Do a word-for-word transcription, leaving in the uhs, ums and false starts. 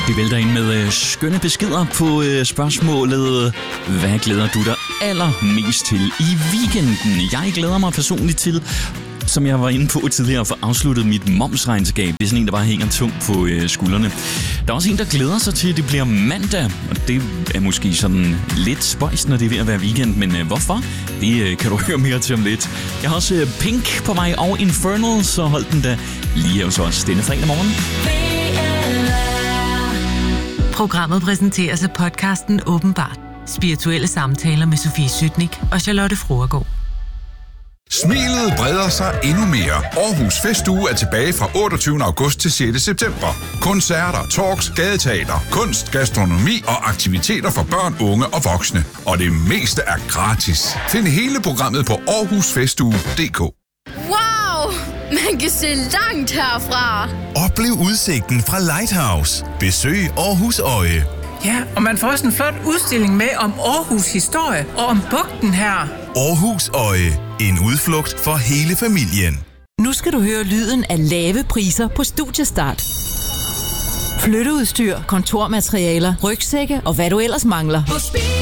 Det vælter ind med øh, skønne beskeder på øh, spørgsmålet: hvad glæder du dig allermest til i weekenden? Jeg glæder mig personligt til, som jeg var inde på tidligere, at få afsluttet mit momsregnskab. Det er sådan en, der bare hænger tungt på øh, skuldrene. Der er også en, der glæder sig til, at det bliver mandag. Og det er måske sådan lidt spøjs, når det er ved at være weekend. Men øh, hvorfor? Det øh, kan du høre mere til om lidt. Jeg har også øh, Pink på vej og Infernal, så hold den da lige hos os denne fredag morgen. Programmet præsenteres af podcasten Åbenbart. Spirituelle samtaler med Sofie Sytnik og Charlotte Fruergaard. Smilet breder sig endnu mere. Aarhus Festuge er tilbage fra otteogtyvende august til sjette september. Koncerter, talks, gadeteater, kunst, gastronomi og aktiviteter for børn, unge og voksne. Og det meste er gratis. Find hele programmet på aarhus festuge punktum d k. Wow! Man kan se langt herfra. Oplev udsigten fra Lighthouse. Besøg Aarhus Øje. Ja, og man får også en flot udstilling med om Aarhus historie og om bugten her. Aarhus Øje. En udflugt for hele familien. Nu skal du høre lyden af lave priser på Studiestart. Flytteudstyr, kontormaterialer, rygsække og hvad du ellers mangler.